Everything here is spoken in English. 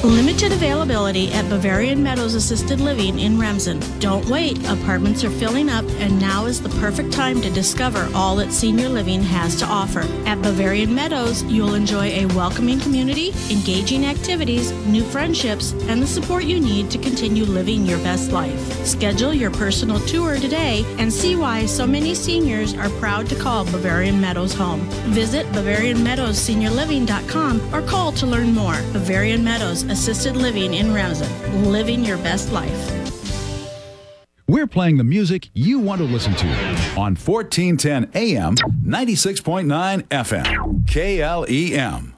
Limited availability at Bavarian Meadows Assisted Living in Remsen. Don't wait. Apartments are filling up, and now is the perfect time to discover all that senior living has to offer. At Bavarian Meadows, you'll enjoy a welcoming community, engaging activities, new friendships, and the support you need to continue living your best life. Schedule your personal tour today and see why so many seniors are proud to call Bavarian Meadows home. Visit BavarianMeadowsSeniorLiving.com or call to learn more. Bavarian Meadows Assisted Living in Remsen. Living your best life. We're playing the music you want to listen to on 1410 AM, 96.9 FM, KLEM.